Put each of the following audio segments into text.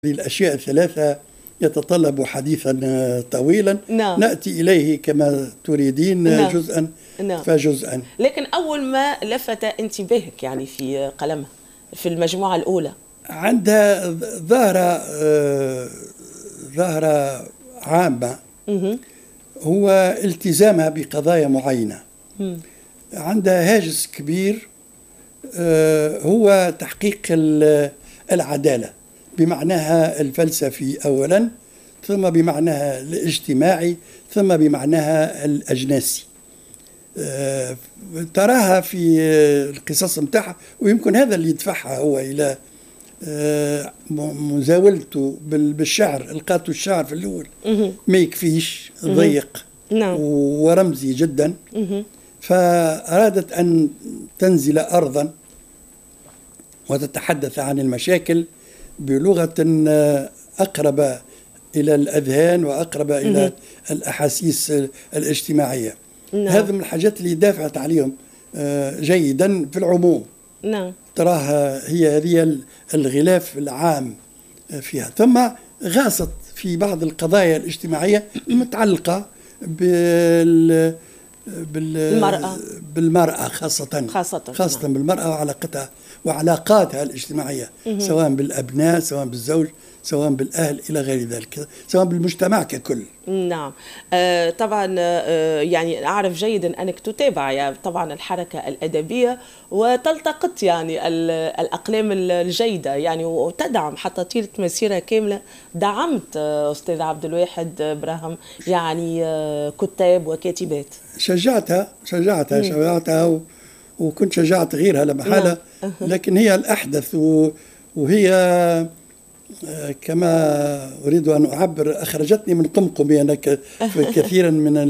هذه الأشياء الثلاثة يتطلب حديثا طويلا. نعم. نأتي إليه كما تريدين. نعم. جزءا نعم. فجزءا. لكن أول ما لفت انتباهك يعني في قلمها في المجموعة الأولى؟ عندها ظاهرة عامة هو التزامها بقضايا معينة. عندها هاجس كبير هو تحقيق العدالة بمعناها الفلسفي أولا، ثم بمعناها الاجتماعي، ثم بمعناها الأجناسي. تراها في القصص متاعها، ويمكن هذا اللي يدفعها هو إلى مزاولته بالشعر. لقاته الشعر في الأول ما يكفيش، ضيق ورمزي جدا، فأرادت أن تنزل أرضا وتتحدث عن المشاكل بلغة أقرب إلى الأذهان وأقرب إلى الأحاسيس الاجتماعية. هذا من الحاجات اللي دافعت عليهم جيدا في العموم. نعم. تراها هي هذه الغلاف العام فيها، ثم غاصت في بعض القضايا الاجتماعية المتعلقة بالمرأة خاصة بالمرأة وعلاقتها وعلاقاتها الاجتماعية، سواء بالأبناء، سواء بالزوج، سواء بالأهل إلى غير ذلك، سواء بالمجتمع ككل. نعم. طبعا يعني أعرف جيدا أنك تتابع يعني طبعا الحركة الأدبية وتلتقط يعني الأقلام الجيدة يعني، وتدعم حتى طيلة مسيرة كاملة. دعمت أستاذ عبد الواحد براهم يعني كتاب وكاتبات. شجعتها وكنت شجعت غيرها لمحالة. لكن هي الأحدث وهي كما أريد أن أعبر أخرجتني من قمقمي أنا كثيرا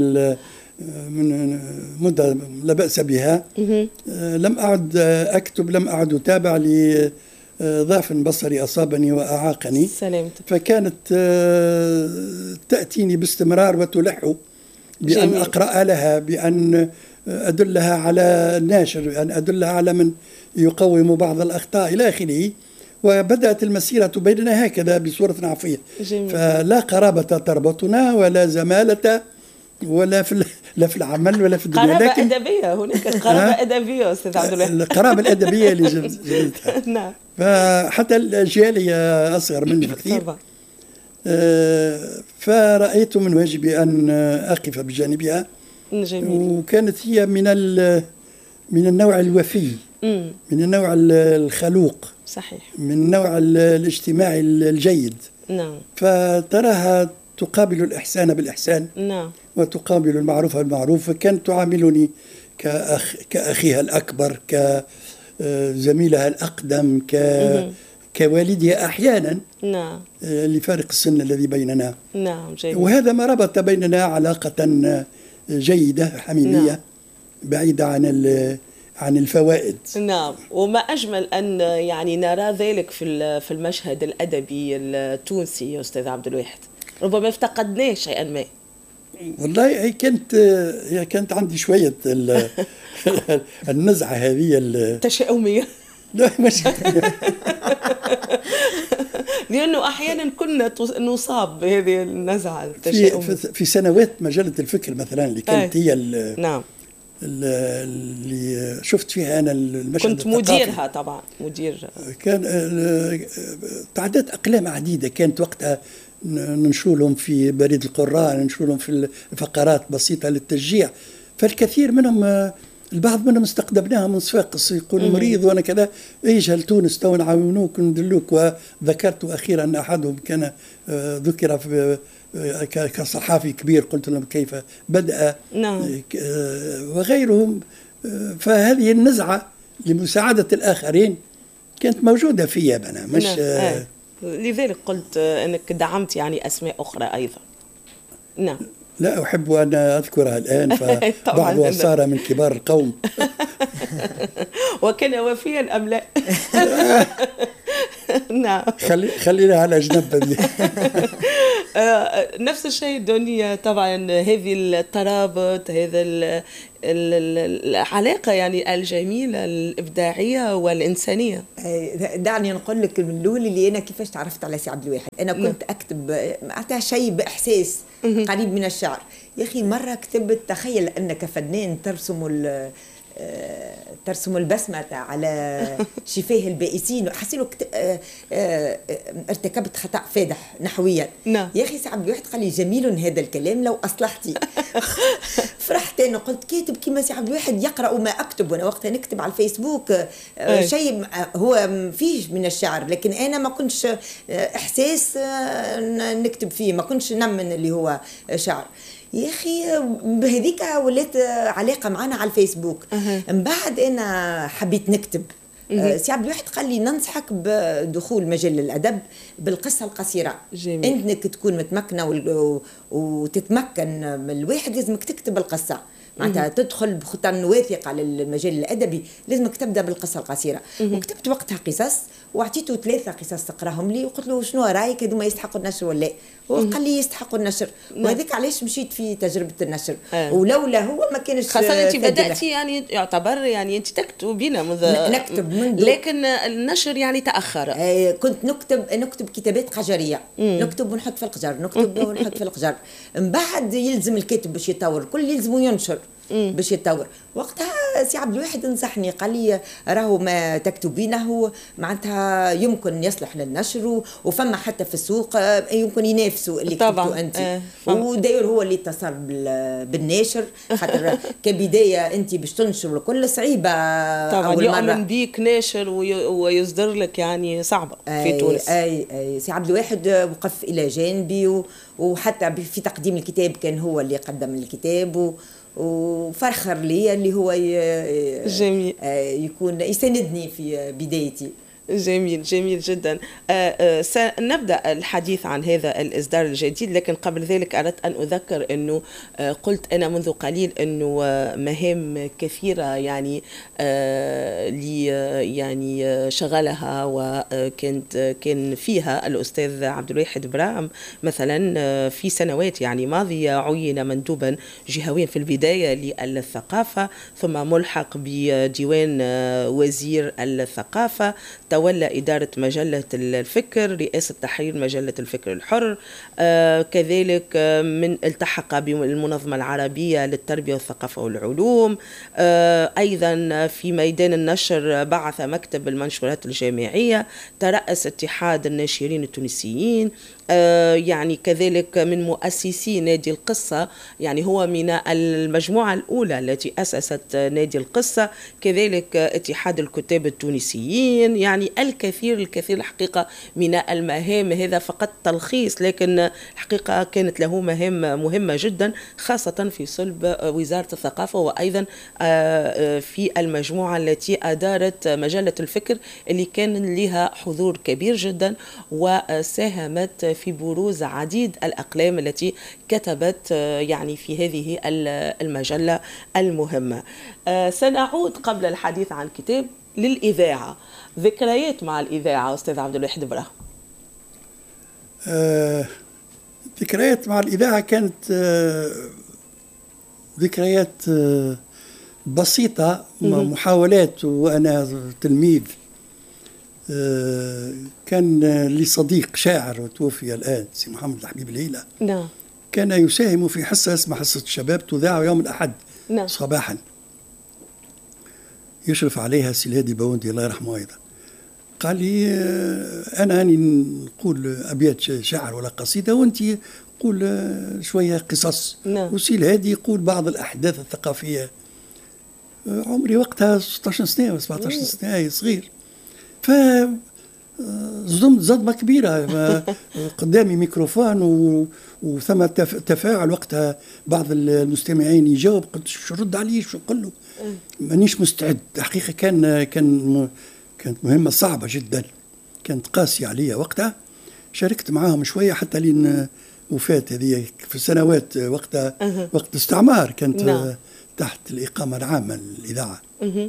من مدة لا بأس بها. لم أعد أكتب، لم أعد أتابع لضعف بصري أصابني وأعاقني. سلامتك. فكانت تأتيني باستمرار وتلح بأن جميل. أقرأ لها، بأن أدلها على الناشر، بأن أدلها على من يقوم بعض الأخطاء إلى آخره. وبدأت المسيرة بيننا هكذا بصورة عفوية. فلا قرابة تربطنا ولا زمالة ولا لا في العمل ولا في الدنيا. قرابة أدبية، هناك قرابة أدبية أستاذ عبد الواحد. القرابة الأدبية اللي جبتها. نعم. فحتى الأجيال هي أصغر مني بكثير. فرأيت من واجبي أن أقف بجانبها. جميل. وكانت هي من النوع الوفي، من النوع الخلوق، صحيح، من النوع الاجتماعي الجيد. نعم. فتراها تقابل الإحسان بالإحسان. نعم. وتقابل المعروف بالمعروف. فكانت تعاملني كأخيها الأكبر، كزميلها الأقدم، كوالدها أحيانا. نعم. لفارق السن الذي بيننا. نعم. جميل. وهذا ما ربط بيننا علاقة جيدة حميمية. نعم. بعيدة عن الفوائد. نعم. وما أجمل أن يعني نرى ذلك في المشهد الأدبي التونسي يا أستاذ عبد الواحد. ربما افتقدناه شيئا ما. والله هي كانت عندي شوية النزعة هذه التشاؤمية. لا مش لأنه أحيانا كنا نصاب بهذه النزعة التشاؤمية في سنوات مجلة الفكر مثلا اللي كانت هي نعم اللي شفت فيها أنا المشهد. كنت مديرها طبعا، مدير. كان تعددت أقلام عديدة كانت وقتها ننشر لهم في بريد القراء، ننشر لهم في فقرات بسيطة للتشجيع. فالكثير منهم البعض منهم استقدمناها من صفاقس، يقول مريض وانا كذا، يجهل تونس تو نعاونوك وندلوك. وذكرت اخيرا ان احدهم كان ذكر كصحافي كبير، قلت لهم كيف بدأ. نعم. وغيرهم. فهذه النزعة لمساعدة الآخرين كانت موجودة فيا أنا، مش لذلك قلت أنك دعمت يعني أسماء أخرى أيضا. نعم. لا أحب أن أذكرها الآن، فبعضها صار من كبار القوم. وكان وفيا أم لا؟ نعم. خلينا على جنب. نفس الشيء دنيا طبعا، هذه الترابط، هذا العلاقة يعني الجميلة الإبداعية والإنسانية. دعني نقول لك من الأول اللي أنا كيفاش تعرفت على سي عبد الواحد. أنا كنت أكتب معناتها شيء بإحساس قريب من الشعر. يا أخي مرة كتبت: تخيل أنك فنان ترسم البسمة على شفاه البائسين. حسيت ارتكبت خطأ فادح نحويا. يا أخي سي عبد الواحد قال لي: جميل هذا الكلام لو أصلحتي. فرحت أنا قلت: كاتب كيما سي عبد الواحد يقرأ ما أكتب. وأنا وقتها نكتب على الفيسبوك شيء هو فيه من الشعر، لكن أنا ما كنتش إحساس نكتب فيه، ما كنتش نمن اللي هو شعر. يا أخي بهذيك ولات علاقة معنا على الفيسبوك. من بعد أنا حبيت نكتب. سي عبد الواحد قال لي: ننصحك بدخول مجال الأدب بالقصة القصيرة. جميل. أنك تكون متمكنة وتتمكن من الواحد لازمك تكتب القصة، معناتها تدخل بخطن واثقة للمجال الأدبي لازمك تبدأ بالقصة القصيرة. وكتبت وقتها قصص وعطيته 3 قصص تقراهم لي، وقلت له: شنو رايك هذوما يستحقوا النشر ولا؟ هو قال لي: يستحقوا النشر. وهذيك علاش مشيت في تجربة النشر. ولولا هو ما كانش، خاصة أنت بدأتي يعني يعتبر يعني أنت تكتبين نكتب منذ، لكن النشر يعني تأخر. كنت نكتب كتابات قجرية، نكتب ونحط في القجر، نكتب ونحط في القجر. من بعد يلزم الكاتب باش يطور، كل يلزمه ينشر باش يتطور. وقتها سي عبد الواحد نصحني، قال لي: راهو ما تكتبينه معناتها يمكن يصلح للنشر، وفما حتى في السوق يمكن ينافسوا اللي كتبته انت. وداير هو اللي اتصل بالناشر، خاطر كبدايه انت باش تنشر الكل صعيبه طبعا، يؤمن بيك ناشر ويصدر لك يعني صعبه في تونس. اي سي عبد الواحد وقف الى جانبي، وحتى في تقديم الكتاب كان هو اللي قدم الكتاب، وفرخر لي اللي هو جميل يكون يساندني في بدايتي. جميل جميل جدا. سنبدأ الحديث عن هذا الإصدار الجديد، لكن قبل ذلك أردت أن أذكر أنه قلت أنا منذ قليل أنه مهام كثيرة يعني يعني شغلها كان فيها الأستاذ عبد الواحد براهم. مثلا في سنوات يعني ماضية عين مندوبا جهويا في البداية للثقافة، ثم ملحق بديوان وزير الثقافة، تولى إدارة مجلة الفكر، رئاسة تحرير مجلة الفكر الحر، كذلك التحق بالمنظمة العربية للتربية والثقافة والعلوم. أيضا في ميدان النشر بعث مكتب المنشورات الجامعية، ترأس اتحاد الناشرين التونسيين، يعني كذلك من مؤسسي نادي القصة، يعني هو من المجموعة الأولى التي أسست نادي القصة، كذلك اتحاد الكتاب التونسيين. يعني الكثير الحقيقة من المهام، هذا فقط تلخيص، لكن الحقيقة كانت له مهام مهمة جدا، خاصة في صلب وزارة الثقافة، وأيضا في المجموعة التي أدارت مجلة الفكر اللي كان لها حضور كبير جدا، وساهمت في بروز عديد الأقلام التي كتبت يعني في هذه المجلة المهمة. سنعود قبل الحديث عن كتاب للإذاعة. ذكريات مع الإذاعة أستاذ عبد الواحد براهم. ذكريات مع الإذاعة كانت ذكريات بسيطة، محاولات. وأنا تلميذ كان لي صديق شاعر وتوفي الآن، سي محمد الحبيب الهيلة. نعم. كان يساهم في حصة اسمها حصة الشباب، تذاع يوم الأحد صباحا، يشرف عليها سي الهادي بوندي الله يرحمه أيضا. قال لي: أنا هاني نقول أبيات شعر ولا قصيدة، وأنت قول شوية قصص. وسي الهادي يقول بعض الأحداث الثقافية. عمري وقتها 16 سنة و 17 سنة، صغير. فصدمت صدمة كبيرة، قدامي ميكروفون وثم تفاعل. وقتها بعض المستمعين يجاوب، قلت: شو رد عليه، شو قل له؟ مانيش مستعد. حقيقة كانت مهمة صعبة جدا، كانت قاسية علي وقتها. شاركت معاهم شوية حتى لين وفاة هذه في السنوات وقتها، وقت الاستعمار، كانت تحت الإقامة العامة للإذاعة.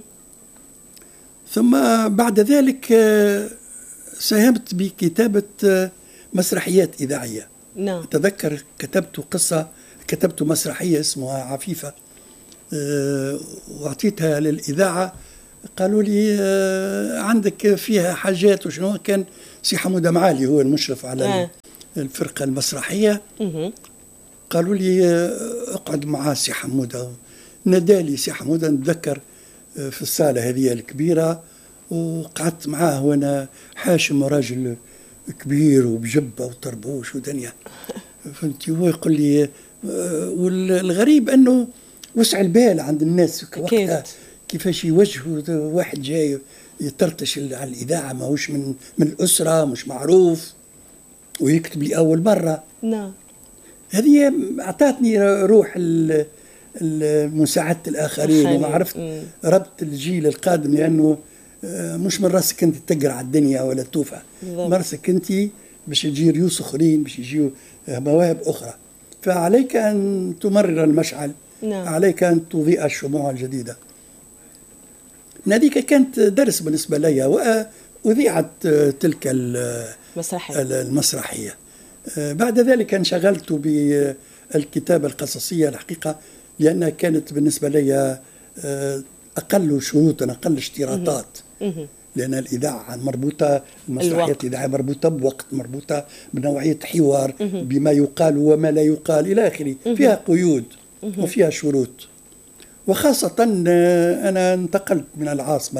ثم بعد ذلك ساهمت بكتابة مسرحيات إذاعية. نعم. أتذكر كتبت مسرحية اسمها عفيفة، وأعطيتها للإذاعة، قالوا لي عندك فيها حاجات وشنو. كان سي حمودة معالي هو المشرف على الفرقة المسرحية. قالوا لي اقعد مع سي حمودة. نادالي سي حمودة، نتذكر في الصالة هذه الكبيرة، وقعدت معاه وأنا حاشم راجل كبير وبجبة وطربوش ودنيا، فهمتي. هو يقول لي، والغريب أنه وسع البال عند الناس وقتها كيفاش يوجهوا واحد جاي يطرطش على الإذاعة، ما هوش من الأسرة، مش معروف، ويكتب لي أول مرة. نعم. هذه أعطتني روح مساعدة الآخرين ومعرفة ربط الجيل القادم، لأنه مش من راسك أنت تقرأ على الدنيا ولا توفى، من راسك أنت باش يجي ريوس أخرين، باش يجيوا مواهب أخرى. فعليك أن تمرر المشعل. نعم. عليك أن تضيء الشموع الجديدة. هذيك كانت درس بالنسبة لي، وأذيعت تلك المسرحية. بعد ذلك انشغلت بالكتابة القصصية الحقيقة، لأنها كانت بالنسبة لي أقل شروطا، أقل اشتراطات، لأن الإذاعة مربوطة، المسرحيات الإذاعية مربوطة بوقت، مربوطة بنوعية حوار، بما يقال وما لا يقال إلى آخره، فيها قيود وفيها شروط. وخاصة أنا انتقلت من العاصمة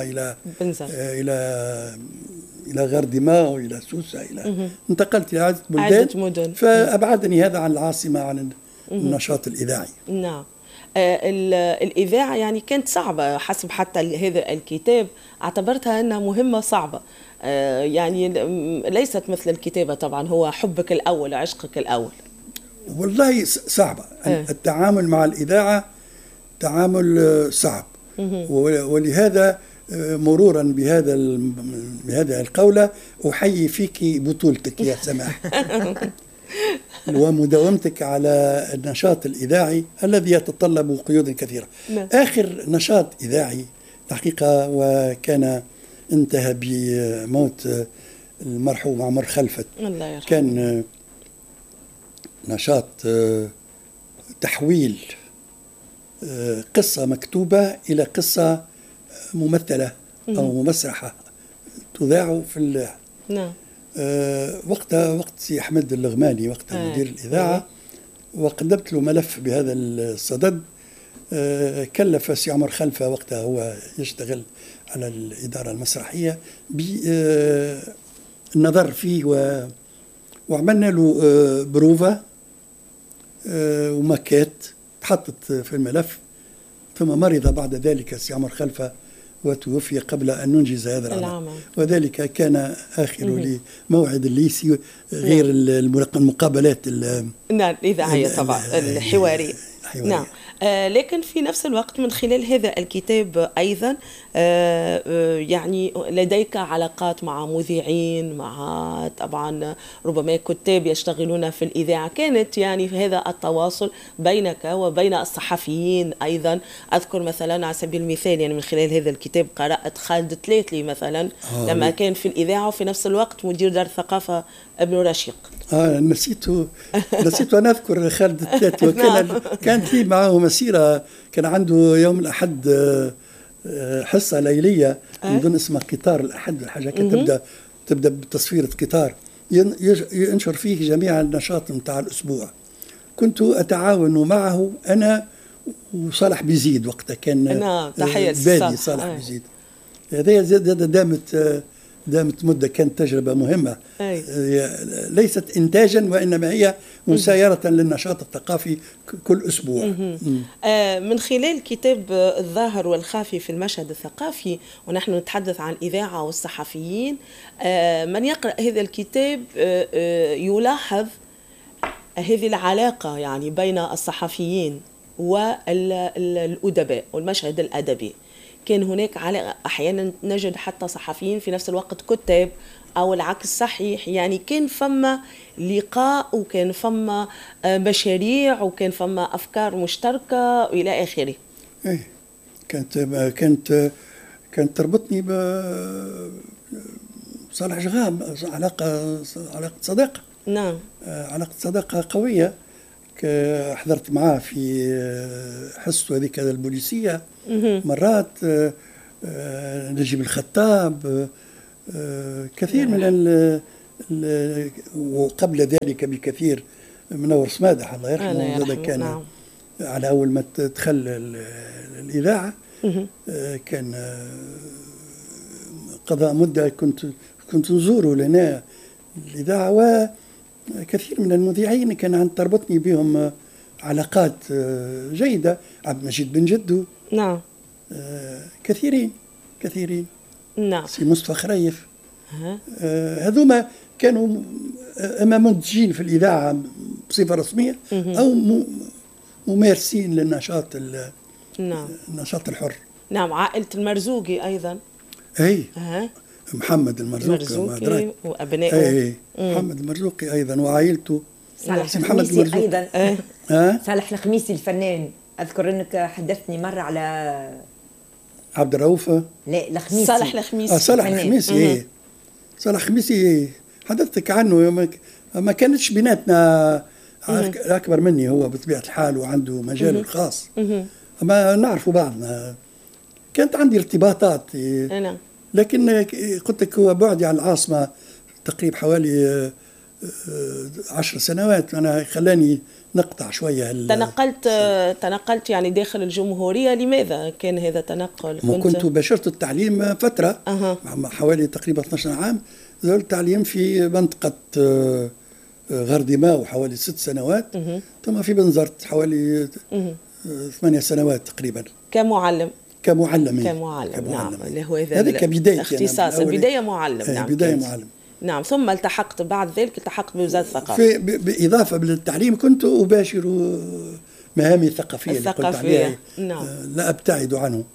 إلى غردمة وإلى سوسة، انتقلت إلى عدة مدن، فأبعدني هذا عن العاصمة، عن النشاط الإذاعي. نعم. الإذاعة يعني كانت صعبة حسب حتى هذا الكتاب، اعتبرتها أنها مهمة صعبة، يعني ليست مثل الكتابة طبعا، هو حبك الأول، عشقك الأول. والله صعبة. التعامل مع الإذاعة تعامل صعب، ولهذا مرورا بهذه القولة أحيي فيك بطولتك يا سماح ومداومتك على النشاط الإذاعي الذي يتطلب قيود كثيرة. آخر نشاط إذاعي الحقيقة وكان انتهى بموت المرحوم عمر خلفت، كان نشاط تحويل قصة مكتوبة إلى قصة ممثلة أو مسرحة تذاع في نعم. وقت سي أحمد اللغماني وقتها مدير الإذاعة، وقدمت له ملف بهذا الصدد. كلف سي عمر خلفة وقتها، هو يشتغل على الإدارة المسرحية، بالنظر فيه، وعملنا له بروفة وماكيت تحطت في الملف. ثم مرض بعد ذلك سي عمر خلفة وتوفي قبل أن ننجز هذا العمل، وذلك كان آخر لموعد الليسي، غير المقابلات الإذاعية طبعا الحوارية. نعم. لكن في نفس الوقت من خلال هذا الكتاب أيضا يعني لديك علاقات مع مذيعين، مع طبعا ربما كتاب يشتغلون في الإذاعة، كانت يعني هذا التواصل بينك وبين الصحفيين أيضا. أذكر مثلا على سبيل المثال يعني من خلال هذا الكتاب قرأت خالد تلاتلي مثلا لما كان في الإذاعة وفي نفس الوقت مدير دار الثقافة ابن رشيق. نسيت أن أذكر خالد التلاتي، وكان كانت لي معه مسيرة. كان عنده يوم الأحد حصة ليلية من اسمها قطار الأحد، الحاجة كانت تبدأ بتصوير قطار ينشر فيه جميع النشاط متاع الأسبوع. كنت أتعاون معه أنا وصالح بيزيد، وقتها كان بادي صالح بيزيد. هذا دامت مدة، كانت تجربة مهمة. ليست إنتاجا وإنما هي مسايرة للنشاط الثقافي كل أسبوع. من خلال كتاب الظاهر والخافي في المشهد الثقافي، ونحن نتحدث عن الإذاعة والصحفيين، من يقرأ هذا الكتاب يلاحظ هذه العلاقة يعني بين الصحفيين والأدباء والمشهد الأدبي. كان هناك أحيانا نجد حتى صحفيين في نفس الوقت كتاب أو العكس صحيح، يعني كان فما لقاء وكان فما مشاريع وكان فما أفكار مشتركة إلى آخره. كانت تربطني بصالح جغام علاقة صداقة. نعم. علاقة صداقة قوية. حضرت معاه في حصته هذيك البوليسية مرات، نجيب الخطاب، كثير من وقبل ذلك بكثير منور سمادح الله يرحمه، هذا كان نعم. على أول ما تدخل الإذاعة كان قضاء مدة كنت نزوره لنا الإذاعة، وكثير من المذيعين كان تربطني بهم علاقات جيدة. عبد المجيد بن جدو نعم، كثيرين نعم، سي مصطفى خريف، هذوما كانوا اما منتجين في الاذاعه بصفه رسميه او ممارسين للنشاط نعم. النشاط الحر. نعم. عائله المرزوقي ايضا، اي محمد المرزوقي وابنائه، محمد المرزوقي ايضا وعائلته. صالح الخميسي ايضا، صالح الخميسي الفنان، اذكر انك حدثتني مره على عبد الرؤوف، لا الخميسي، صالح الخميسي، صالح الخميسي، صالح الخميسي حدثتك عنه. ما كانتش بيناتنا، اكبر مني هو بطبيعه الحال وعنده مجاله الخاص، اما نعرفوا بعضنا. كانت عندي ارتباطات، لكن قلت لك هو بعدي عن العاصمه تقريبا حوالي 10 سنوات، انا خلاني نقطع شويه. تنقلت يعني داخل الجمهوريه، لماذا كان هذا تنقل؟ كنت باشرت التعليم فتره، حوالي تقريبا 12 عام. زرت التعليم في منطقه غردماء حوالي 6 سنوات، ثم في بنزرت حوالي 8 سنوات تقريبا كمعلم. نعم، اللي هو هذا كبداية اختصاص، البدايه معلم. نعم، بدايه معلم. نعم، ثم التحقت بعد ذلك بوزارة الثقافة. بإضافة للتعليم كنت أباشر مهامي الثقافية اللي قلت عليها، نعم. لا أبتعد عنه.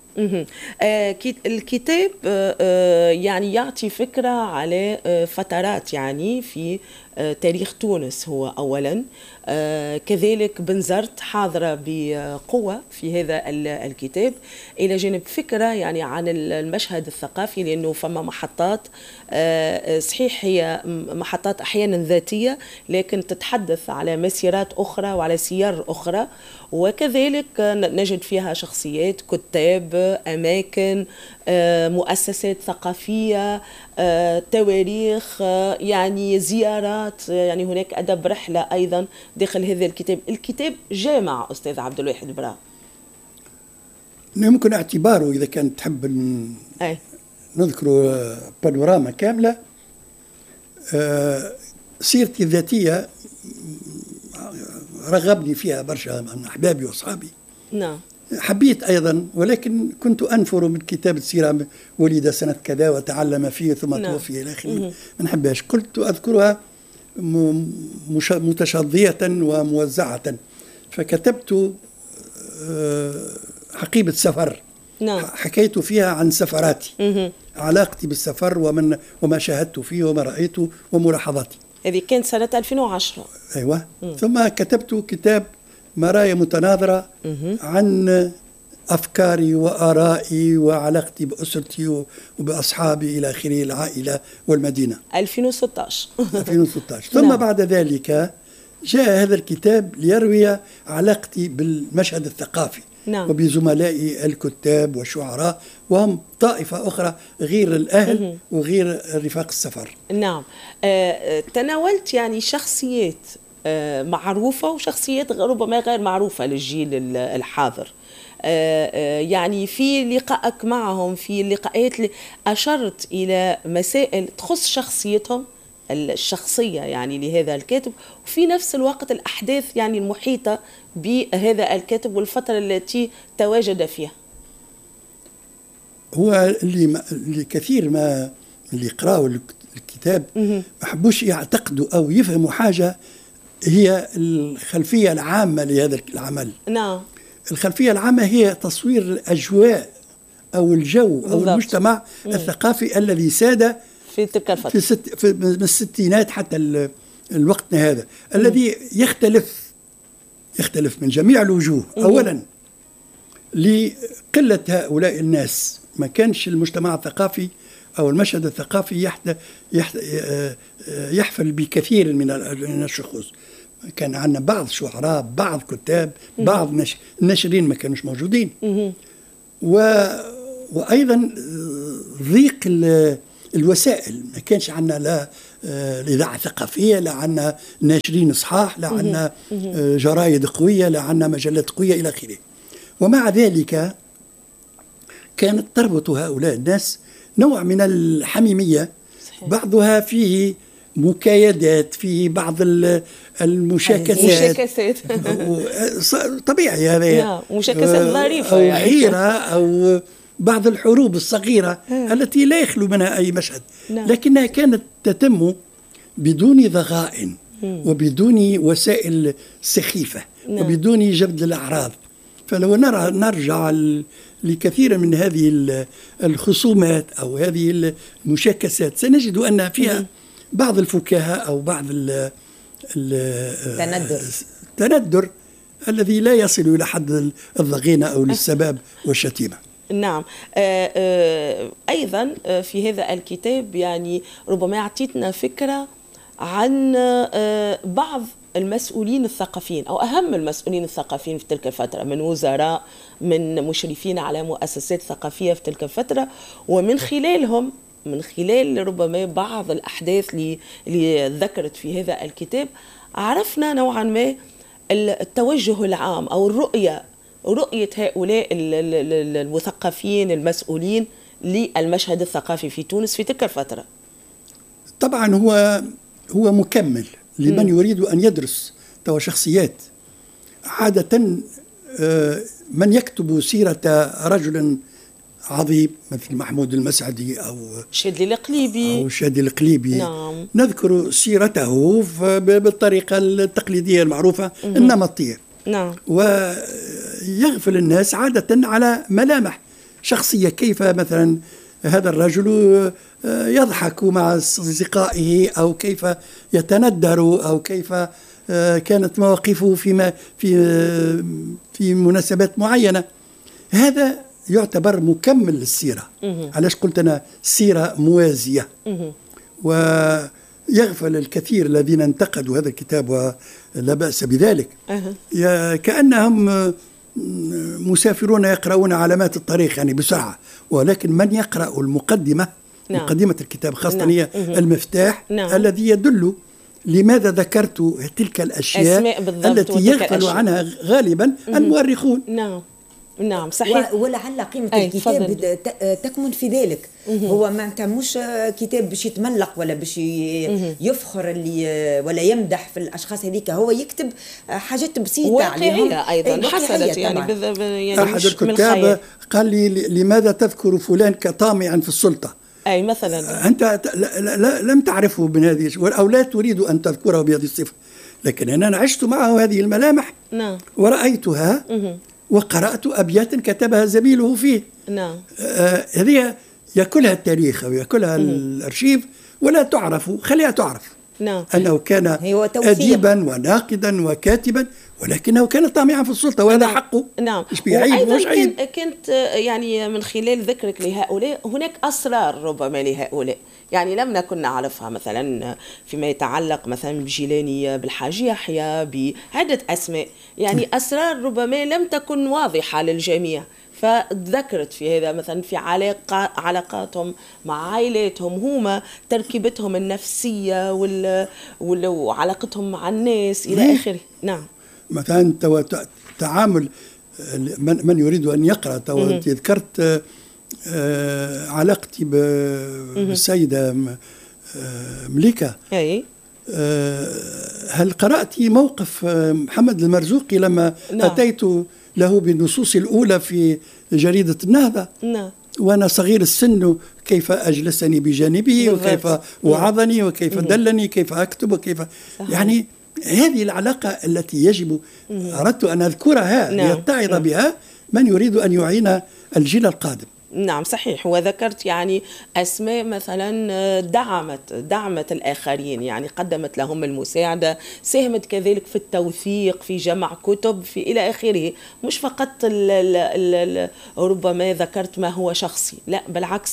الكتاب يعني يعطي فكرة على فترات يعني في تاريخ تونس هو أولا، كذلك بنزرت حاضرة بقوة في هذا الكتاب، إلى جانب فكرة يعني عن المشهد الثقافي، لأنه فما محطات صحيح هي محطات أحيانا ذاتية، لكن تتحدث على مسيرات أخرى وعلى سير أخرى، وكذلك نجد فيها شخصيات، كتاب، أماكن، مؤسسات ثقافية، تواريخ، يعني زيارات، يعني هناك أدب رحلة أيضا داخل هذا الكتاب جامع أستاذ عبد الواحد برا. يمكن اعتباره إذا كان تحب نذكر بانوراما كاملة. سيرتي الذاتية رغبني فيها برشا من أحبابي وأصحابي. نعم. حبيت أيضا، ولكن كنت أنفر من كتاب السيرة، ولد سنة كذا وتعلم فيه ثم توفي إلى آخره، ما نحبهاش. قلت أذكرها متشظية وموزعة، فكتبت حقيبة سفر. نعم. حكيت فيها عن سفراتي، علاقتي بالسفر وما شاهدت فيه وما رأيته وملاحظاتي. هذه كانت سنة 2010. أيوة. ثم كتبت كتاب مرايا متناظرة عن أفكاري وآرائي وعلاقتي بأسرتي وبأصحابي إلى آخره، العائلة والمدينة. 2016. 2016. ثم بعد ذلك جاء هذا الكتاب ليروي علاقتي بالمشهد الثقافي. نعم. وبزملائي الكتاب والشعراء، وهم طائفة أخرى غير الأهل وغير رفاق السفر. نعم. تناولت يعني شخصيات معروفة وشخصيات ربما غير معروفة للجيل الحاضر، يعني في لقائك معهم، في اللقاءات أشرت إلى مسائل تخص شخصيتهم الشخصية يعني لهذا الكاتب، وفي نفس الوقت الأحداث يعني المحيطة بهذا الكاتب والفترة التي تواجد فيها. هو اللي كثير ما اللي يقرأوا الكتاب ما حبوش يعتقدوا أو يفهموا حاجة، هي الخلفية العامة لهذا العمل. نعم. الخلفية العامة هي تصوير الأجواء أو الجو أو المجتمع الثقافي الذي ساد في تلك الفترة، من الستينات حتى الوقتنا هذا، الذي يختلف من جميع الوجوه. أولا لقلة هؤلاء الناس، ما كانش المجتمع الثقافي أو المشهد الثقافي يحفل بكثير من الشخوص. كان عندنا بعض شعراء، بعض كتاب، بعض الناشرين ما كانوش موجودين. وأيضا ضيق الوسائل، ما كانش عندنا لا الإذاعة الثقافية، لا عندنا ناشرين صحاح، لا عندنا جرايد قوية، لا عندنا مجلات قوية إلى آخره. ومع ذلك كانت تربط هؤلاء الناس نوع من الحميمية، بعضها فيه مكايدات، فيه بعض المشاكسات طبيعي هذا، مشاكسات ظريفة أو حيرة أو بعض الحروب الصغيرة التي لا يخلو منها أي مشهد، لكنها كانت تتم بدون ضغائن وبدون وسائل سخيفة وبدون جبد الأعراض. فلو نرجع لكثير من هذه الخصومات أو هذه المشاكسات سنجد أن فيها بعض الفكاهة أو بعض التندر الذي لا يصل إلى حد الضغينة أو للسباب والشتيمة. نعم. أيضا في هذا الكتاب يعني ربما أعطيتنا فكرة عن بعض المسؤولين الثقافيين أو أهم المسؤولين الثقافيين في تلك الفترة، من وزراء، من مشرفين على مؤسسات ثقافية في تلك الفترة، ومن خلالهم، من خلال ربما بعض الأحداث اللي ذكرت في هذا الكتاب، عرفنا نوعا ما التوجه العام أو رؤية هؤلاء المثقفين المسؤولين للمشهد الثقافي في تونس في تلك الفترة. طبعا هو مكمل لمن يريد أن يدرس شخصيات. عادة من يكتب سيرة رجل عظيم مثل محمود المسعدي أو شادي القليبي نعم. نذكر سيرته بالطريقة التقليدية المعروفة النمطية. نعم. ويغفل الناس عادة على ملامح شخصية، كيف مثلا هذا الرجل يضحك مع أصدقائه، أو كيف يتندر، أو كيف كانت مواقفه في مناسبات معينة. هذا يعتبر مكمل للسيرة. علاش قلت أنا سيرة موازية؟ ويغفل الكثير الذين انتقدوا هذا الكتاب ولا بأس بذلك، كأنهم مسافرون يقرؤون علامات الطريق يعني بسرعة، ولكن من يقرأ المقدمة، مقدمة الكتاب خاصة هي المفتاح الذي يدل لماذا ذكرت تلك الأشياء التي يغفل عنها غالبا المؤرخون. نعم صحيح. ولعل قيمة الكتاب تكمن في ذلك. هو ما مش كتاب باش يتملق ولا باش يفخر اللي ولا يمدح في الأشخاص هذيك، هو يكتب حاجات بسيطة واقعية أيضا حصلت يعني أحد الكتاب قال لي لماذا تذكر فلان كطامع في السلطة؟ أي مثلا أنت لم تعرفه من هذه أو لا تريد أن تذكره بهذه الصفة، لكن أنا عشت معه هذه الملامح ورأيتها وقرأت أبيات كتبها زميله فيه. هذه يأكلها التاريخ ويأكلها الأرشيف ولا تعرف، خليها تعرف أنه كان أديبا وناقدا وكاتبا، ولكنه كان طامعا في السلطة وهذا حقه. مش بعيب مش عيب. كنت يعني من خلال ذكرك لهؤلاء هناك أسرار ربما لهؤلاء يعني لم نكن نعرفها، مثلا فيما يتعلق مثلا بجيلاني، بالحاج يحيى، بعدة أسماء، يعني أسرار ربما لم تكن واضحة للجميع. فذكرت في هذا مثلا في علاقاتهم مع عائلاتهم، هما تركيبتهم النفسية وعلاقتهم مع الناس إلى آخره. نعم. مثلا تعامل من يريد أن يقرأ، ذكرت علاقتي بالسيدة مليكة. هل قرأت موقف محمد المرزوقي لما أتيت له بالنصوص الأولى في جريدة النهضة؟ وأنا صغير السن، كيف أجلسني بجانبه وكيف وعظني وكيف دلني كيف أكتب وكيف يعني هذه العلاقة التي يجب أردت أن أذكرها ليتعظ بها من يريد أن يعين الجيل القادم. نعم صحيح. وذكرت يعني أسماء مثلا دعمت الآخرين، يعني قدمت لهم المساعدة، ساهمت كذلك في التوثيق، في جمع كتب، في إلى آخره. مش فقط ربما ذكرت ما هو شخصي، لا بالعكس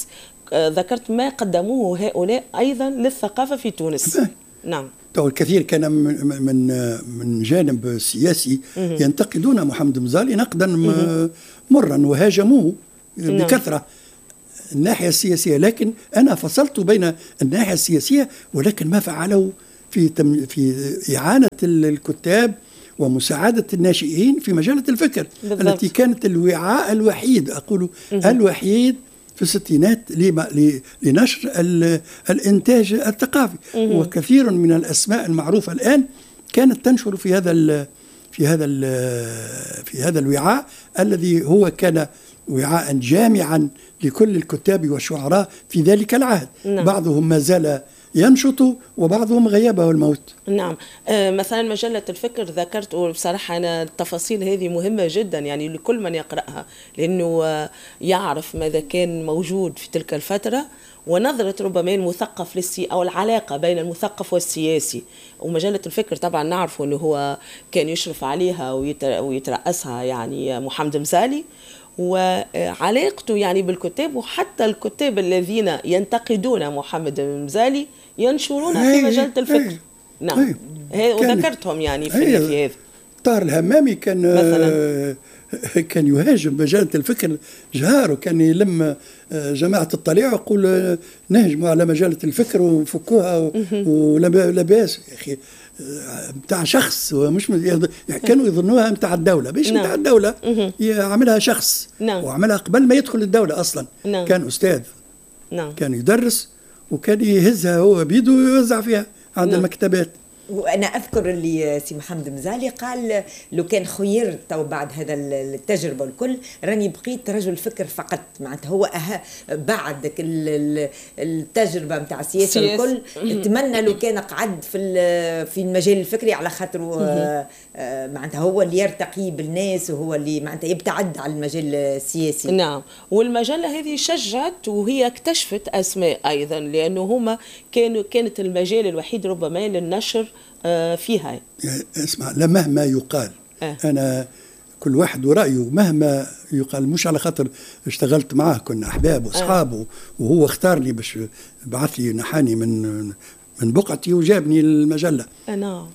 ذكرت ما قدموه هؤلاء أيضا للثقافة في تونس. نعم. الكثير كان من جانب سياسي ينتقدون محمد مزالي نقدا مرا وهاجموه بكثرة الناحية السياسية، لكن أنا فصلت بين الناحية السياسية ولكن ما فعله في إعانة الكتاب ومساعدة الناشئين في مجالة الفكر بالضبط. التي كانت الوعاء الوحيد، أقول الوحيد في الستينات لنشر الإنتاج الثقافي. وكثير من الأسماء المعروفة الآن كانت تنشر في هذا الوعاء الذي هو كان وعاء جامعا لكل الكتاب والشعراء في ذلك العهد. نعم. بعضهم ما زال ينشط وبعضهم غيابه الموت. نعم. مثلا مجلة الفكر ذكرت، وبصراحة أنا التفاصيل هذه مهمة جدا يعني لكل من يقرأها، لأنه يعرف ماذا كان موجود في تلك الفترة ونظرة ربما المثقف أو العلاقة بين المثقف والسياسي. ومجلة الفكر طبعا نعرف أنه هو كان يشرف عليها ويترأسها يعني محمد مزالي، وعلاقته يعني بالكتاب، وحتى الكتاب الذين ينتقدون محمد مزالي ينشرونها في مجلة الفكر. نعم. وذكرتهم يعني في هذا. طاهر الهمامي كان يهاجم مجلة الفكر جهار، وكان يلم جماعة الطليعة ويقول نهجموا على مجلة الفكر ونفكوها ولا باس يا أخي، بتاع شخص ومش كانوا يظنوها بتاع الدولة، بيش بتاع الدولة يعملها شخص. وعملها قبل ما يدخل الدولة أصلا. كان أستاذ. كان يدرس وكان يهزها هو بيده ويوزع فيها عند المكتبات. وأنا أذكر اللي سي محمد مزالي قال لو كان خيرت تو بعد هذا التجربة الكل راني بقيت رجل فكر فقط، معناتها هو بعد التجربة متاع السياسة الكل اتمنى لو كان قعد في المجال الفكري، على خاطر معناتها هو اللي يرتقي بالناس وهو اللي معناتها يبتعد على المجال السياسي. نعم. والمجلة هذه شجعت وهي اكتشفت أسماء أيضا، لأنه هما كانت المجال الوحيد ربما للنشر فيها. اسمع، لا مهما يقال أنا كل واحد ورأيه، مهما يقال مش على خاطر اشتغلت معاه كنا أحباب وأصحاب وهو اختارني باش بعث لي نحاني من بقعتي وجابني المجلة. نعم.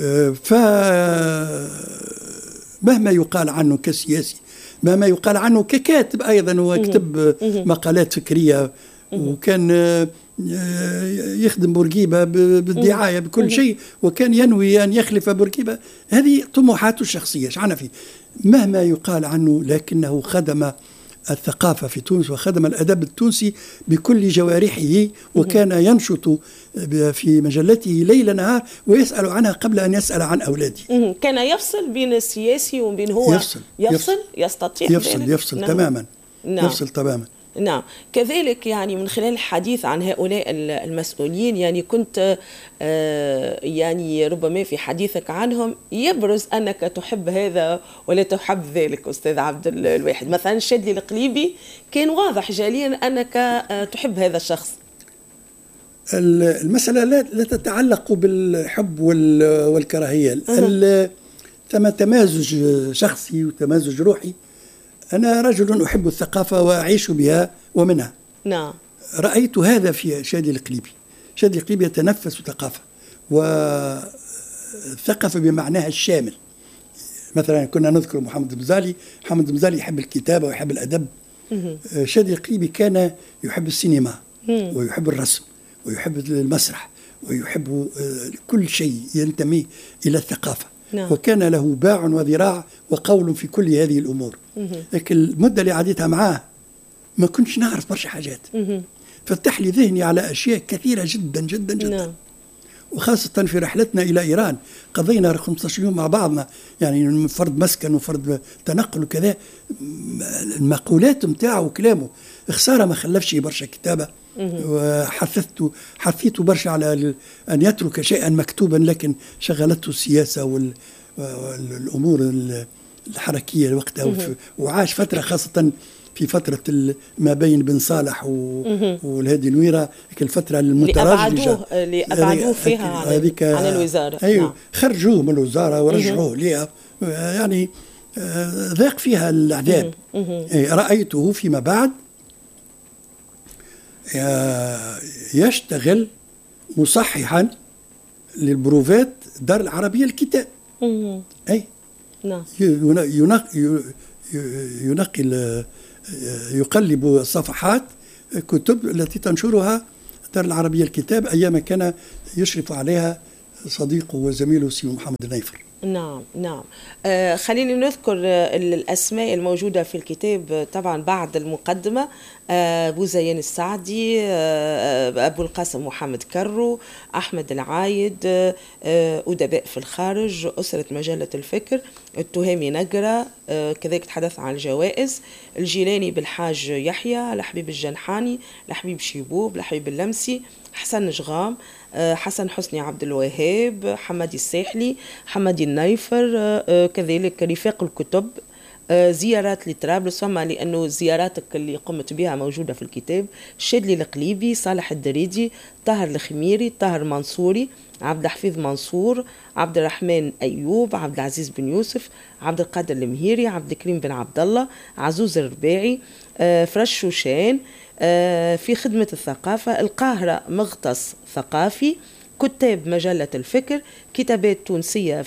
مهما يقال عنه كسياسي، مهما يقال عنه ككاتب أيضا، وكتب مقالات فكرية وكان يخدم بورقيبة بالدعاية بكل شيء، وكان ينوي أن يخلف بورقيبة. هذه طموحاته الشخصية شعنا فيه. مهما يقال عنه لكنه خدم الثقافة في تونس وخدم الأدب التونسي بكل جوارحه، وكان ينشط في مجلته ليل نهار ويسأل عنها قبل أن يسأل عن أولاده. كان يفصل بين السياسي وبين هو يستطيع يفصل نعم. تماما. نعم. يفصل تماما. نعم. كذلك يعني من خلال الحديث عن هؤلاء المسؤولين يعني كنت يعني ربما في حديثك عنهم يبرز أنك تحب هذا ولا تحب ذلك. أستاذ عبد الواحد مثلا الشادلي القليبي كان واضح جاليا أنك تحب هذا الشخص. المسألة لا تتعلق بالحب والكراهية. ثم تمازج شخصي وتمازج روحي. أنا رجل أحب الثقافة وأعيش بها ومنها. نعم. رأيت هذا في شادي القليبي. شادي القليبي يتنفس ثقافة، والثقافة بمعناها الشامل. مثلا كنا نذكر محمد مزالي يحب الكتابة ويحب الأدب. شادي القليبي كان يحب السينما ويحب الرسم ويحب المسرح ويحب كل شيء ينتمي إلى الثقافة. نعم. وكان له باع وذراع وقول في كل هذه الأمور. لكن المدة اللي عديتها معاه ما كنتش نعرف برشا حاجات. فتح لي ذهني على أشياء كثيرة جدا جدا جدا. نعم. وخاصة في رحلتنا إلى إيران قضينا 15 يوم مع بعضنا، يعني فرد مسكن وفرد تنقل وكذا. المقولات متاعه وكلامه خسارة ما خلفش برشا كتابة. وحثيته برشا على أن يترك شيئا مكتوبا، لكن شغلته السياسة والأمور الحركية وقتها. وعاش فترة خاصة في فترة ما بين بن صالح والهادي نويرة، الفترة المتراجعة اللي أبعدوه فيها عن الوزارة. أيوه. نعم. خرجوه من الوزارة ورجعوه ليها، يعني ذاق فيها العذاب. رأيته فيما بعد يشتغل مصححا للبروفات دار العربية الكتاب. أي نعم. ينقل يقلب الصفحات كتب التي تنشرها دار العربية الكتاب أيام كان يشرف عليها صديقه وزميله سي محمد النيفر. نعم نعم. خليني نذكر الأسماء الموجودة في الكتاب طبعا بعد المقدمة. أبو زيان السعدي، أبو القاسم محمد كرو، أحمد العايد، أدباء في الخارج، أسرة مجلة الفكر، التهامي نقرة، كذلك تحدث عن الجوائز، الجيلاني بالحاج يحيى، الحبيب الجنحاني، الحبيب شيبوب، الحبيب اللمسي، حسن نجغام، حسن حسني عبد الوهاب، حمادي الساحلي، حمادي النيفر، كذلك رفاق الكتب، زيارات لطرابلس، فما لأنه زياراتك اللي قمت بها موجودة في الكتاب، شادلي القليبي، صالح الدريدي، طاهر الخميري، طاهر منصوري، عبد الحفيظ منصور، عبد الرحمن أيوب، عبد العزيز بن يوسف، عبد القادر المهيري، عبد الكريم بن عبد الله، عزوز الرباعي، فرش شوشان، في خدمة الثقافة، القاهرة مغطس ثقافي، كتاب مجلة الفكر، كتابات تونسية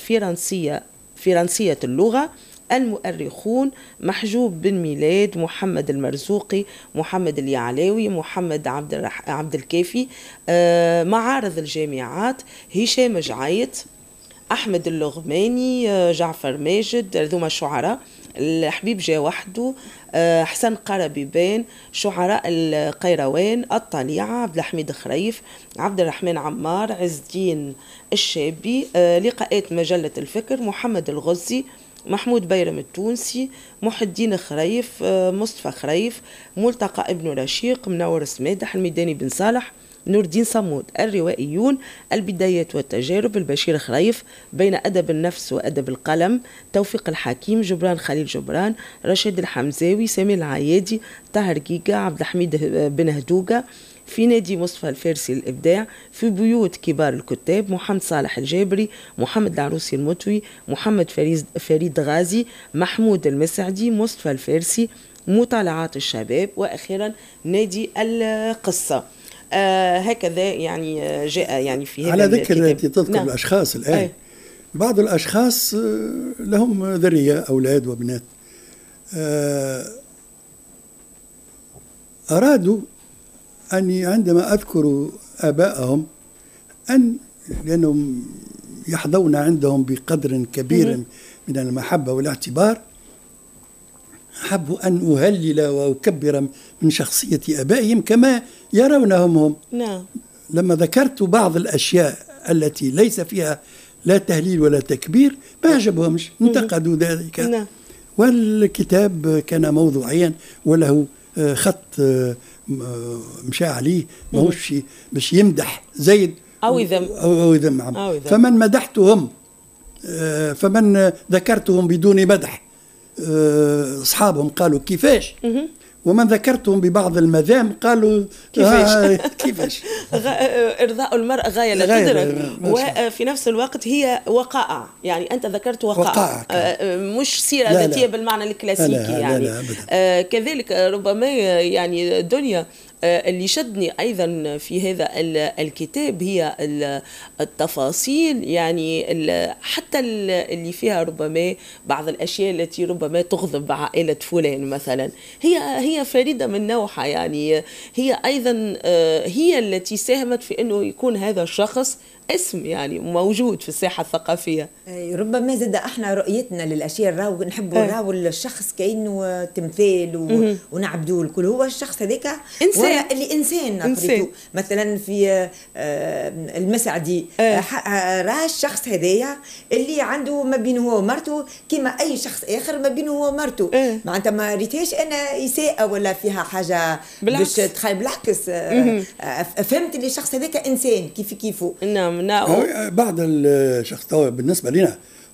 فرنسية اللغة، المؤرخون، محجوب بن ميلاد، محمد المرزوقي، محمد اليعلاوي، محمد عبد الكافي، معارض الجامعات، هشام جعيط، أحمد اللغماني، جعفر ماجد، ذوما شعراء، الحبيب جا وحده، حسن قربيبان، شعراء القيروان، الطليعة، عبد الحميد خريف، عبد الرحمن عمار، عز الدين الشابي، لقاءات مجلة الفكر، محمد الغزي، محمود بيرم التونسي، محي الدين خريف، مصطفى خريف، ملتقى ابن رشيق، منور سمادح، الميداني بن صالح، نور الدين صمود، الروائيون، البدايات والتجارب، البشير خريف، بين أدب النفس وأدب القلم، توفيق الحكيم، جبران خليل جبران، رشيد الحمزاوي، سامي العيادي، طاهر جيجا، عبد الحميد بن هدوجة، في نادي مصطفى الفارسي للإبداع، في بيوت كبار الكتاب، محمد صالح الجابري، محمد العروسي المتوي، محمد فريد غازي، محمود المسعدي، مصطفى الفارسي، مطالعات الشباب، وأخيرا نادي القصة. هكذا يعني جاء يعني في هذا على ذكر أنت تذكر نعم. الأشخاص الآن بعض الأشخاص لهم ذرية أولاد وبنات أرادوا أني عندما أذكر آبائهم لأنهم يحظون عندهم بقدر كبير من المحبة والاعتبار، حبوا أن أهلل وأكبر من شخصية آبائهم كما يرونهم هم. نعم. لما ذكرت بعض الأشياء التي ليس فيها لا تهليل ولا تكبير ما عجبهمش، انتقدوا ذلك. نعم. والكتاب كان موضوعيا وله خط مشى عليه، ماهوش باش يمدح زيد أو يذم. فمن مدحتهم فمن ذكرتهم بدون مدح أصحابهم قالوا كيفاش، ومن ذكرتهم ببعض المذام قالوا كيفاش. إرضاء المرء غاية لا تدرك، وفي نفس الوقت هي وقائع، يعني أنت ذكرت وقائع مش سيرة ذاتية بالمعنى الكلاسيكي. يعني كذلك ربما يعني دنيا اللي شدني أيضا في هذا الكتاب هي التفاصيل، يعني حتى اللي فيها ربما بعض الأشياء التي ربما تغضب عائلة فلان مثلا، هي فريدة من نوعها، يعني هي أيضا هي التي ساهمت في أنه يكون هذا الشخص اسم يعني موجود في الساحة الثقافية. ربما زاد احنا رؤيتنا للاشياء راهو نحبوا راهو الشخص كأنه تمثال ونعبدوه الكل، هو الشخص هذاك انسان اللي انسان. مثلا في المسعدي راه الشخص هذايا اللي عنده ما بينه هو ومرته كما اي شخص اخر ما بينه هو ومرته. معناتها ما ريتهاش انا اساءة ولا فيها حاجة باش تخيل، بالعكس فهمت اللي الشخص هذاك انسان كيفه. نعم. بعض الشخص بالنسبة لنا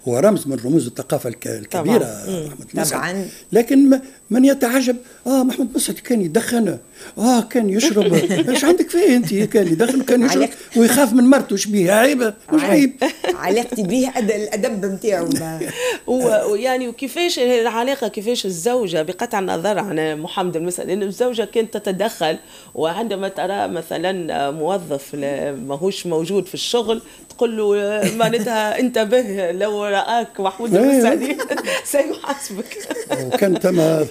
هو رمز من رموز الثقافة الكبيرة محمود مسعد. طبعا. لكن من يتعجب محمود مسعد كان يدخن، كان يشرب. ايش عندك فيه انت؟ كان يدخن وكان يشرب ويخاف من مرته. ايش بيه؟ عيب مش عيب. علاقتي بيه الادب نتاعو. ويعني وكيفاش العلاقه، كيفاش الزوجه بقطع النظر عن محمد المسعد، لان الزوجه كانت تتدخل، وعندما ترى مثلا موظف ماهوش موجود في الشغل تقول له معناتها انتبه لو رآك محمود المسعدي سيحاسبك. وكانت